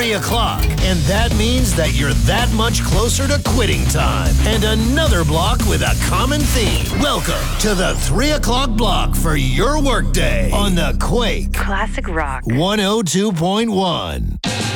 3 o'clock, and that means that you're that much closer to quitting time. And another block with a common theme. Welcome to the 3 o'clock block for your workday on the Quake Classic Rock 102.1.